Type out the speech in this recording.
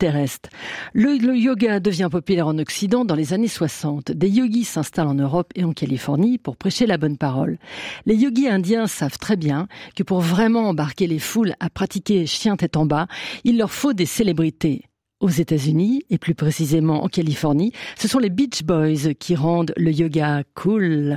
terrestre. Le yoga devient populaire en Occident dans les années 60. Des yogis s'installent en Europe et en Californie pour prêcher la bonne parole. Les yogis indiens savent très bien que pour vraiment embarquer les foules à pratiquer chien tête en bas, il leur faut des célébrités. Aux États-Unis, et plus précisément en Californie, ce sont les Beach Boys qui rendent le yoga cool.